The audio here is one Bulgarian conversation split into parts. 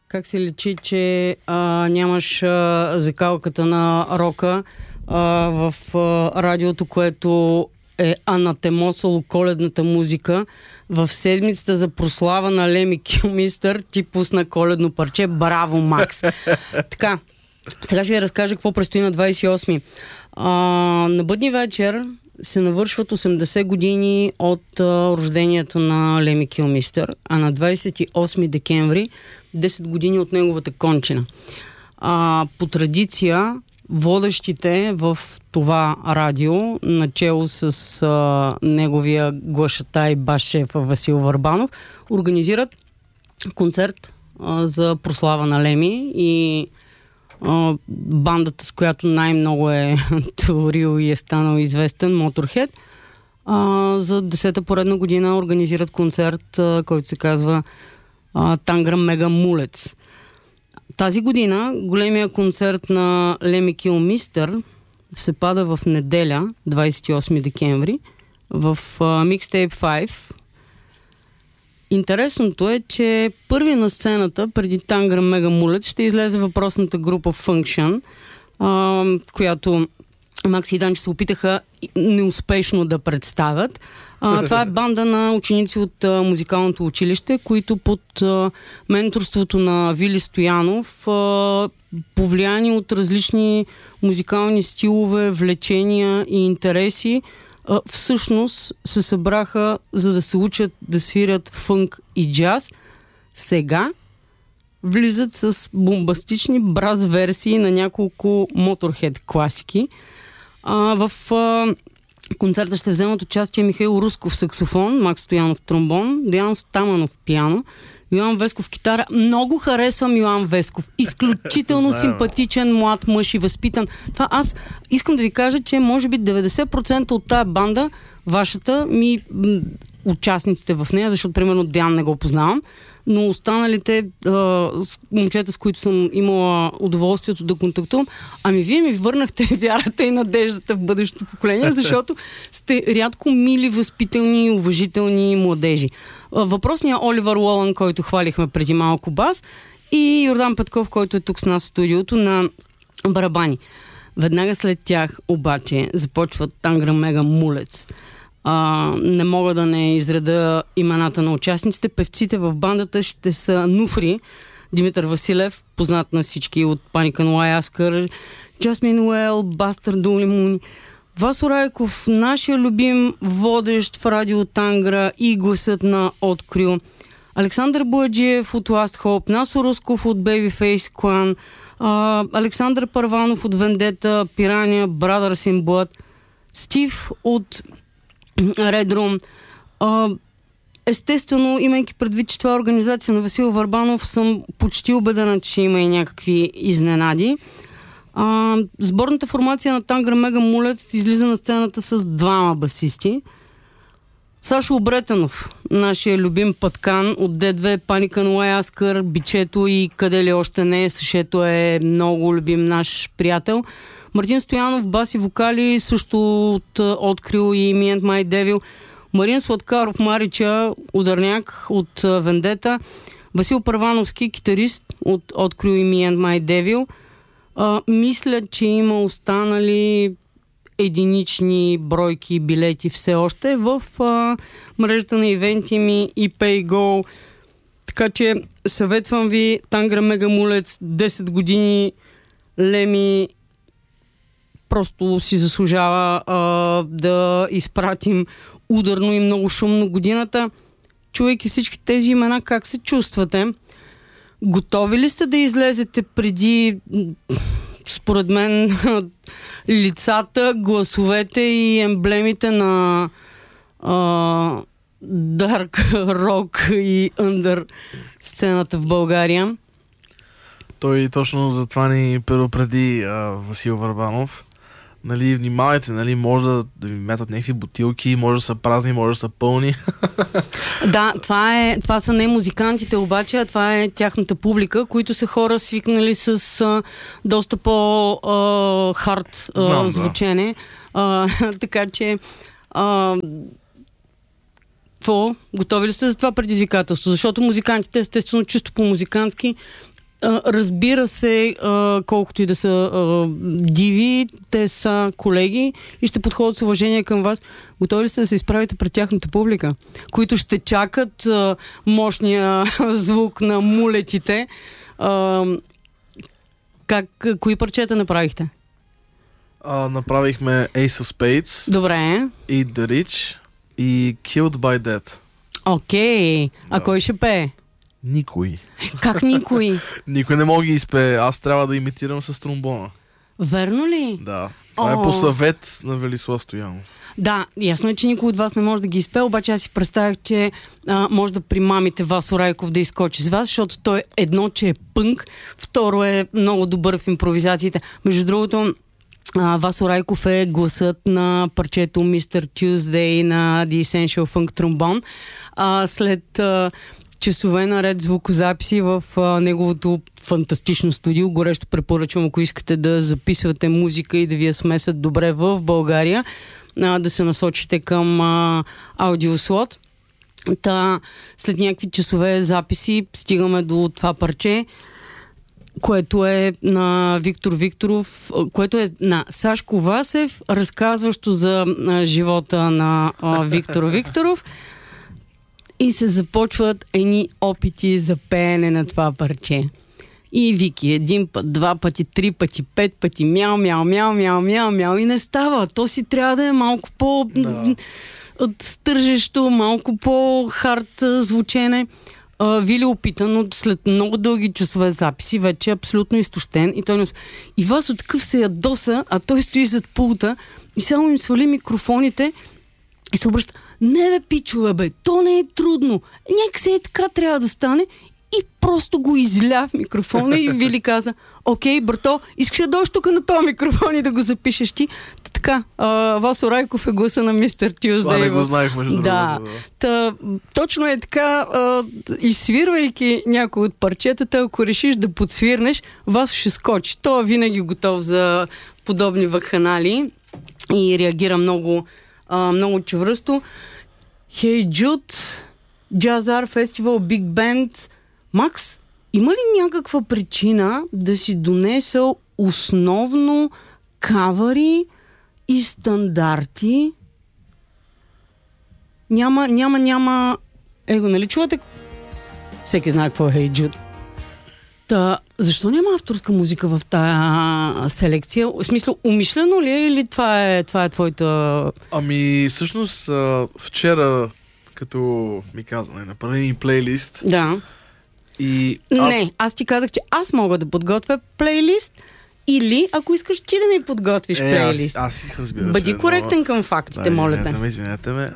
Как се личи, че нямаш закалката на рока в радиото, което е анатемосало коледната музика. В седмицата за прослава на Леми Килмистър ти пусна коледно парче. Браво, Макс! Така, сега ще ви разкажа какво предстои на 28-ми. На бъдни вечер се навършват 80 години от рождението на Леми Килмистър, а на 28 декември 10 години от неговата кончина. По традиция водещите в това радио, начело с неговия глашатай баш-шеф Васил Върбанов, организират концерт за прослава на Леми и бандата, с която най-много е творил и е станал известен, Motorhead, за 10-та поредна година организират концерт, който се казва Тангра Мега Мулец. Тази година големия концерт на Леми Килмистър се пада в неделя, 28 декември, в Mixtape 5. Интересното е, че първи на сцената, преди Тангра Мега Мулец, ще излезе въпросната група Function, която Макс и Данчо се опитаха неуспешно да представят. Това е банда на ученици от музикалното училище, които под менторството на Вили Стоянов, повлияни от различни музикални стилове, влечения и интереси, всъщност се събраха, за да се учат да свирят фънк и джаз. Сега влизат с бомбастични браз версии на няколко Motorhead класики. В концерта ще вземат участие Михаил Русков саксофон, Макс Стоянов тромбон, Деян Стаманов пиано, Йоан Весков китара. Много харесвам Йоан Весков. Изключително симпатичен млад мъж и възпитан. Това аз искам да ви кажа, че може би 90% от тая банда, вашата, участниците в нея, защото примерно Деян не го познавам, но останалите момчета, с които съм имала удоволствието да контактувам, вие ми върнахте вярата и надеждата в бъдещото поколение, защото сте рядко мили, възпитални и уважителни младежи. Въпросният Оливър Лолан, който хвалихме преди малко бас, и Йордан Петков, който е тук с нас в студиото на барабани. Веднага след тях обаче започват Тангра Мега Мулец. Не мога да не изреда имената на участниците. Певците в бандата ще са Нуфри, Димитър Василев, познат на всички от Паника на Лайаскър, Джасмин Уел, Бастър Дулимуни, Васо Райков, нашия любим водещ в радио Тангра и гласът на Открил, Александър Бояджиев от Last Hope, Насо Русков от Babyface Clan, Александър Първанов от Вендета, Пирания, Brothers in Blood, Стив от Red Room. Естествено, имайки предвид, че това е организация на Васил Върбанов, съм почти убедена, че има и някакви изненади. Сборната формация на Тангра Мега Мулец излиза на сцената с двама басисти. Сашо Обретанов, нашия любим пъткан от D2, Паника на Лайаскър, Бичето и къде ли още не. Сашето е много любим наш приятел. Мартин Стоянов, бас и вокали, също от Открил и Me and My Devil. Марин Сладкаров, Марича, ударняк от Вендета. Васил Първановски, китарист от Открил и Me and My Devil. Мисля, че има останали единични бройки билети все още в мрежата на ивенти ми и PayGo. Така че съветвам ви, Тангра Мега Мулец, 10 години, Леми просто си заслужава да изпратим ударно и много шумно годината. Чувайки всички тези имена, как се чувствате? Готови ли сте да излезете преди, според мен, лицата, гласовете и емблемите на Dark Rock и Under сцената в България? Той точно за това ни предупреди Васил Върбанов. Нали, внимавайте, нали, може да ви метат някакви бутилки, може да са празни, може да са пълни. Да, това са не музикантите обаче, а това е тяхната публика, които са хора свикнали с доста по-хард звучене. Да. Така че готови ли сте за това предизвикателство? Защото музикантите, естествено, чисто по-музикантски Разбира се, колкото и да са диви, те са колеги и ще подходят с уважение към вас. Готови ли сте да се изправите пред тяхната публика, които ще чакат мощния звук на мулетите? Кои парчета направихте? Направихме Ace of Spades. Добре. Eat the Rich и Killed by Death. Окей. А кой ще пее? Никой. Как никой? Никой не мога да ги изпее. Аз трябва да имитирам с тромбона. Верно ли? Да. Това е по съвет на Велислав Стоянов. Да, ясно е, че никой от вас не може да ги изпее, обаче аз си представях, че може да примамите Васо Райков да изкочи с вас, защото той едно, че е пънк, второ е много добър в импровизациите. Между другото, Васо Райков е гласът на парчето Mr. Tuesday на The Essential Funk Trombone. След часове наред звукозаписи в неговото фантастично студио. Горещо препоръчвам, ако искате да записвате музика и да ви я смесят добре в България, да се насочите към аудиослот. След някакви часове записи стигаме до това парче, което е на Виктор Викторов, което е на Сашко Васев, разказващо за живота на Виктор Викторов. И се започват едни опити за пеене на това парче. И Вики, един път, два пъти, три пъти, пет пъти, мяу, мяу, мяу, мяу, мяу, мяу, и не става. То си трябва да е малко по-стържещо, малко по-хард звучене. Вили опитан, след много дълги часове записи, вече е абсолютно изтощен. И вас от такъв се ядоса, а той стои зад пулта и само им свали микрофоните и се обръща: не бе, пичове, бе, то не е трудно. Някак се така трябва да стане. И просто го изля в микрофона и Вили каза: окей, брато, искаш да дойдеш тук на този микрофон и да го запишеш ти. Така, Васо Райков е гласа на Мистер Тюздей. Това не го знаех, между другото. Да. Точно е така, изсвирвайки някой от парчетата, ако решиш да подсвирнеш, Васо ще скочи. Той е винаги готов за подобни вакханали и реагира много чевръсто. Hey Jude, Jazzar Festival, Big Band. Макс, има ли някаква причина да си донесъл основно кавъри и стандарти? Няма. Его, нали чувате? Всеки знае какво е Hey Jude. Защо няма авторска музика в тая селекция? В смисъл, умишлено ли е или това е твоята... Всъщност, вчера, като ми каза, направи ми плейлист. Да. Не, аз ти казах, че аз мога да подготвя плейлист, или ако искаш ти да ми подготвиш плейлист. Аз си разбира се. Бъди коректен към фактите, моля те. Извинете ме.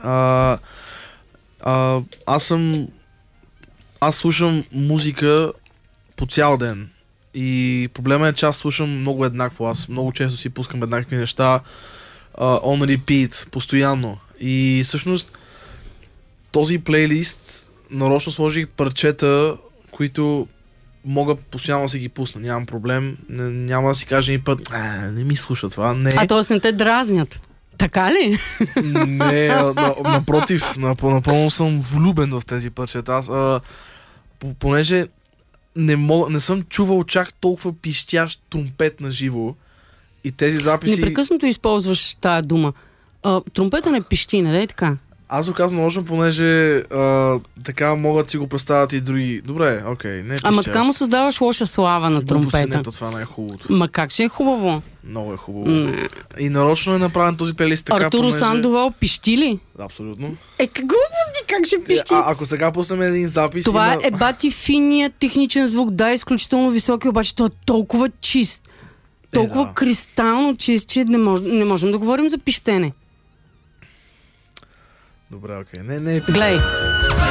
Аз слушам музика по цял ден. И проблема е, че аз слушам много еднакво. Аз много често си пускам еднакви неща on repeat, постоянно. И всъщност този плейлист нарочно сложих парчета, които мога постоянно да си ги пусна. Нямам проблем. Няма да си кажа един път: не ми слуша това. Не. Т.е. не те дразнят. Така ли? Не, напротив. Напълно съм влюбен в тези парчета. Аз, понеже не съм чувал чак толкова пищящ тромпет на живо. И тези записи... Непрекъснато използваш тая дума. Тромпета не пищи, не да е така? Аз го казвам нарочно, понеже така могат да си го представят и други. Добре, окей, не е. Ама така му създаваш лоша слава на тромпета. Това не е хубавото. Ма как ще е хубаво? Много е хубаво. И нарочно е направен този плейлист така, Артуро Сандовал пищи ли? Да, абсолютно. Глупости, как ще пищи? Ако сега пуснем един запис... Това е бати финият техничен звук, да, изключително високи, обаче той е толкова чист. Толкова кристално чист, че не можем да говорим за пищене. Добре, окей. Не е... Глей.